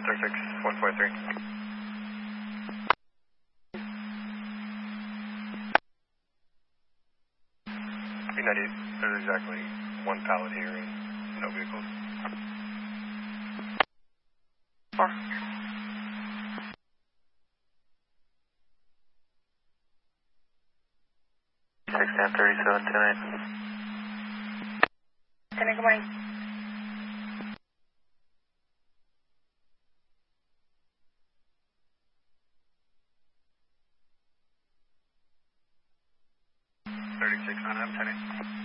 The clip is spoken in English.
36, 143. United, there's exactly one pallet here and no vehicles. 4. 610, 37, 10-8. 10, good morning. Thirty-six, 9, 10-8.